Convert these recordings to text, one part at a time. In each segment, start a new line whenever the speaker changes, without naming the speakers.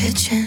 kitchen,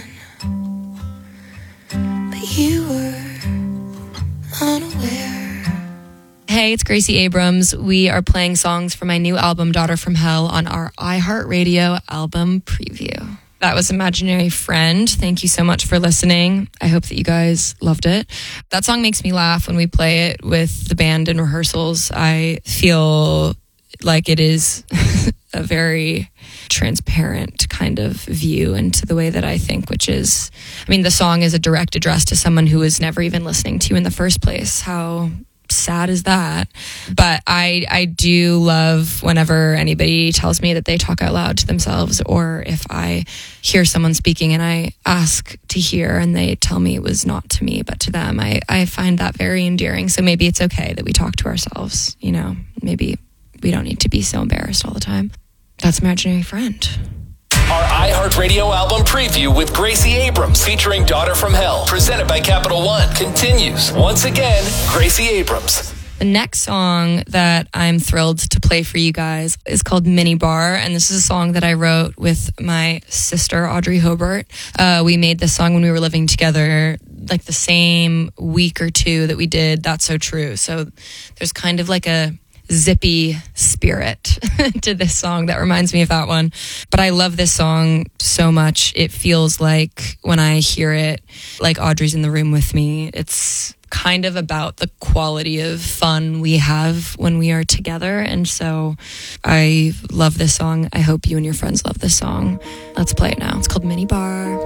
but you were unaware.
Hey, it's Gracie Abrams. We are playing songs from my new album, Daughter from Hell, on our iHeartRadio album preview. That was Imaginary Friend. Thank you so much for listening. I hope that you guys loved it. That song makes me laugh when we play it with the band in rehearsals. I feel like it is a very transparent kind of view into the way that I think, which is, I mean, the song is a direct address to someone who was never even listening to you in the first place. How sad is that? But I do love whenever anybody tells me that they talk out loud to themselves, or if I hear someone speaking and I ask to hear and they tell me it was not to me but to them. I find that very endearing. So maybe it's okay that we talk to ourselves, you know, maybe we don't need to be so embarrassed all the time. That's Imaginary Friend.
Our iHeartRadio album preview with Gracie Abrams featuring Daughter from Hell, presented by Capital One, continues. Once again, Gracie Abrams.
The next song that I'm thrilled to play for you guys is called Mini Bar, and this is a song that I wrote with my sister, Audrey Hobart. We made this song when we were living together, like the same week or two that we did That's So True. So there's kind of like a zippy spirit to this song that reminds me of that one. But I love this song so much. It feels like when I hear it, like Audrey's in the room with me. It's kind of about the quality of fun we have when we are together. And so I love this song. I hope you and your friends love this song. Let's play it now. It's called Mini Bar.